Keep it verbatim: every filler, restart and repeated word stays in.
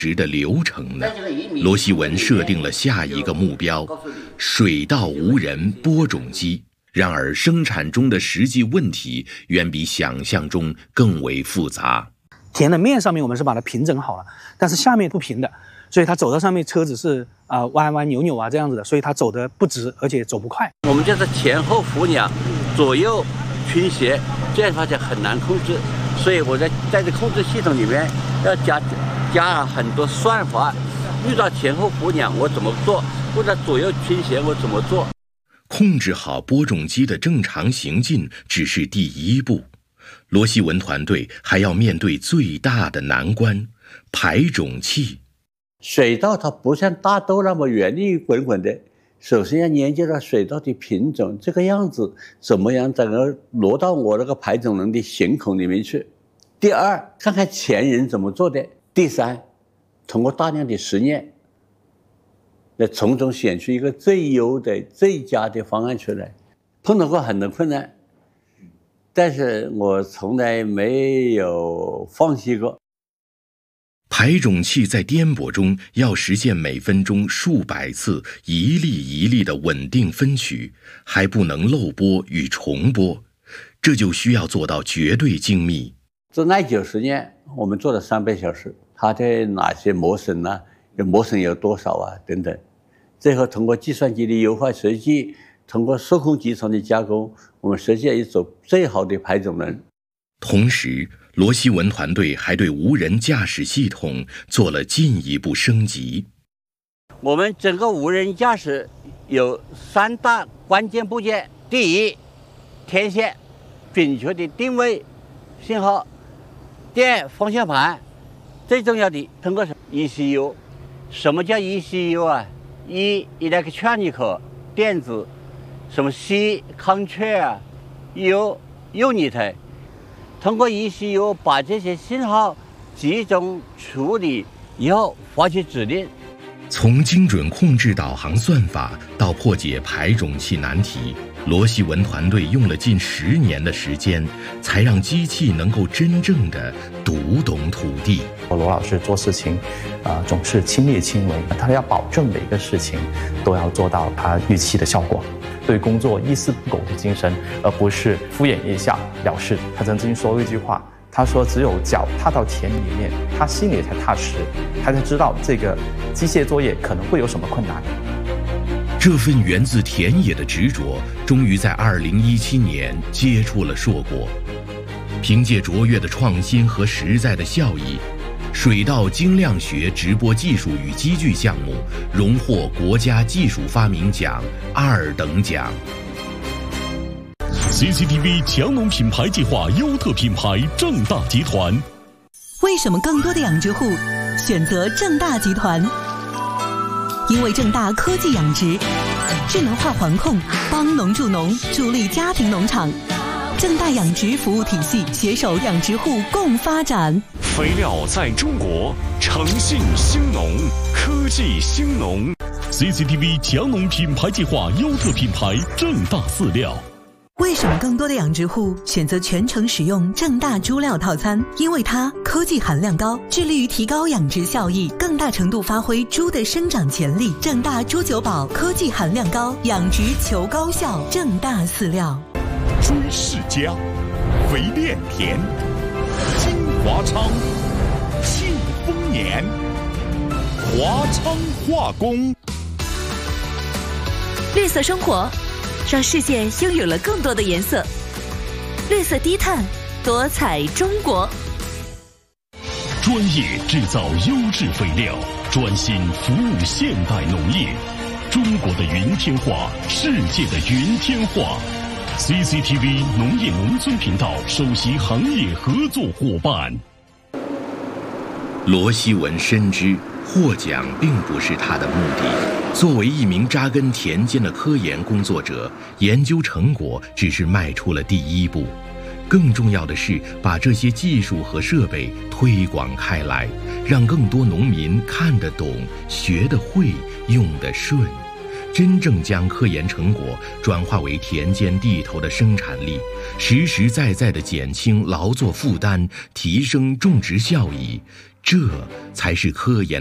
时的流程呢？罗希文设定了下一个目标：水稻无人播种机。然而，生产中的实际问题远比想象中更为复杂。 田的面上面我们是把它平整好了，但是下面不平的，所以它走到上面车子是啊、呃、弯弯扭扭啊这样子的，所以它走得不直，而且走不快。 我们就是前后俯仰、左右倾斜，这样的话就很难控制。所以我在在这控制系统里面要加加很多算法，遇到前后俯仰我怎么做，或者左右倾斜我怎么做。 控制好播种机的正常行进只是第一步，罗希文团队还要面对最大的难关——排种器。 水稻它不像大豆那么圆粒滚滚的，首先要研究到水稻的品种这个样子怎么样整个挪到我那个排种人的形孔里面去。第二，看看前人怎么做的。第三，通过大量的实验来从中选出一个最优的最佳的方案出来。碰到过很多困难，但是我从来没有放弃过。 排种器在颠簸中要实现每分钟数百次一粒一粒的稳定分取，还不能漏播与重播，这就需要做到绝对精密。 这耐久实验我们做了三百小时，它的哪些磨损呢？磨损有多少啊？等等。最后通过计算机的优化设计，通过数控机床的加工，我们设计了一组最好的排种人。 同时，罗希文团队还对无人驾驶系统做了进一步升级。 我们整个无人驾驶有三大关键部件：第一，天线准确的定位信号；电方向盘，最重要的通过 E C U。什么叫 E C U 啊？E electronic 电子，什么 C control U unit。通过 E C U 把这些信号集中处理以后发出指令。 从精准控制导航算法到破解排种器难题，罗希文团队用了近十年的时间，才让机器能够真正的读懂土地。 罗老师做事情，呃，总是亲力亲为，他要保证每个事情都要做到他预期的效果。对工作一丝不苟的精神，而不是敷衍一下了事。他曾经说过一句话，他说只有脚踏到田里面，他心里才踏实，他才知道这个机械作业可能会有什么困难。 这份源自田野的执着，终于在二零一七年结出了硕果。凭借卓越的创新和实在的效益，水稻精量学直播技术与机具项目荣获国家技术发明奖二等奖。 C C T V 强农品牌计划优特品牌正大集团。 为什么更多的养殖户选择正大集团？因为正大科技养殖，智能化环控，帮农助农，助力家庭农场。正大养殖服务体系携手养殖户共发展。 肥料在中国，诚信兴农，科技兴农。C C T V 强农品牌计划优特品牌正大饲料。 为什么更多的养殖户选择全程使用正大猪料套餐？因为它科技含量高，致力于提高养殖效益，更大程度发挥猪的生长潜力。正大猪九宝科技含量高，养殖求高效。正大饲料。 猪世家，肥炼田，金华昌，庆丰年，华昌化工。 绿色生活，让世界拥有了更多的颜色。绿色低碳，多彩中国。 专业制造优质肥料，专心服务现代农业。中国的云天化，世界的云天化。C C T V 农业农村频道首席行业合作伙伴。 罗希文深知获奖并不是他的目的，作为一名扎根田间的科研工作者，研究成果只是迈出了第一步。更重要的是把这些技术和设备推广开来，让更多农民看得懂、学得会、用得顺。 真正将科研成果转化为田间地头的生产力，实实在在地减轻劳作负担，提升种植效益，这才是科研